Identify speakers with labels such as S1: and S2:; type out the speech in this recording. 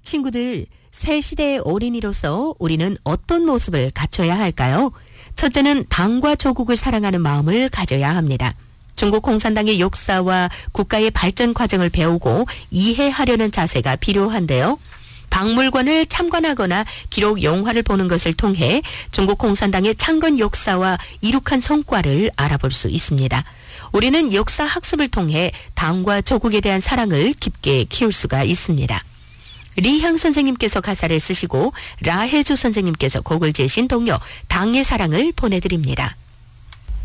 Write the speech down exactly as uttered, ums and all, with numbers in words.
S1: 친구들, 새 시대의 어린이로서 우리는 어떤 모습을 갖춰야 할까요? 첫째는 당과 조국을 사랑하는 마음을 가져야 합니다. 중국 공산당의 역사와 국가의 발전 과정을 배우고 이해하려는 자세가 필요한데요. 박물관을 참관하거나 기록 영화를 보는 것을 통해 중국 공산당의 창건 역사와 이룩한 성과를 알아볼 수 있습니다. 우리는 역사 학습을 통해 당과 조국에 대한 사랑을 깊게 키울 수가 있습니다. 리향 선생님께서 가사를 쓰시고 라해조 선생님께서 곡을 제신 동요 당의 사랑을 보내드립니다.